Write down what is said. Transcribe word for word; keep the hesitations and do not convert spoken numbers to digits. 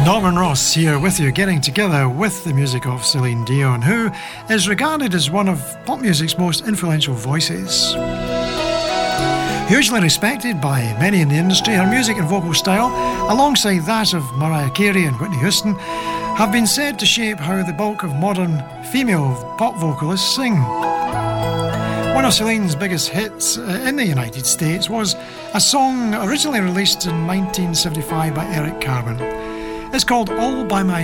Norman Ross here with you, getting together with the music of Celine Dion, who is regarded as one of pop music's most influential voices. Hugely respected by many in the industry, her music and vocal style, alongside that of Mariah Carey and Whitney Houston, have been said to shape how the bulk of modern female pop vocalists sing. One of Celine's biggest hits in the United States was a song originally released in nineteen seventy-five by Eric Carmen. It's called All By Myself.